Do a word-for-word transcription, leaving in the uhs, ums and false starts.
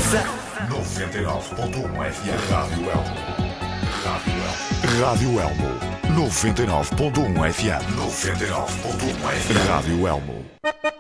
noventa e nove ponto um F M. Rádio Elmo. Rádio Elmo. noventa e nove ponto um F M. noventa e nove ponto um F M. Rádio Elmo.